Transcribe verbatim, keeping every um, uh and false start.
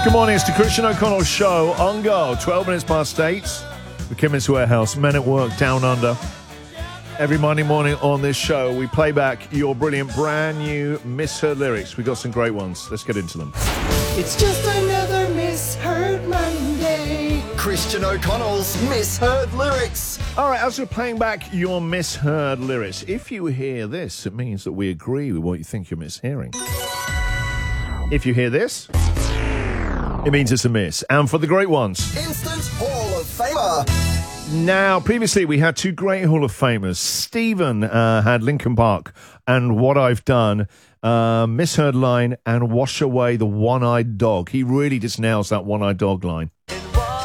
Good morning, it's the Christian O'Connell Show on Go. twelve minutes past eight. The Chemist Warehouse, Men at Work, Down Under. Every Monday morning on this show, we play back your brilliant brand new misheard lyrics. We've got some great ones. Let's get into them. It's just another misheard Monday. Christian O'Connell's misheard lyrics. All right, as we're playing back your misheard lyrics, if you hear this, it means that we agree with what you think you're mishearing. If you hear this, it means it's a miss. And for the great ones, Instant Hall of Famer. now, previously we had two great Hall of Famers. Stephen uh, had Linkin Park and What I've Done, uh, misheard line, and Wash Away the One-Eyed Dog. He really just nails that one-eyed dog line.